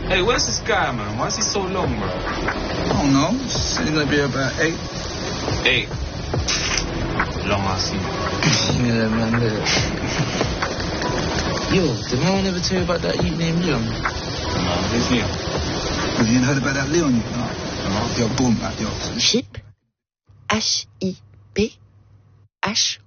Hey, where's this guy, man? Why is he so long, bro? I don't know. It's gonna be about 8. 8. Long ass scene. Yeah, man. Yo, did no one ever tell you about that youth named Leon? No, who's Leon? Have you heard about that Leon? No. Yo, boom, yo. Ship. H-I-P. H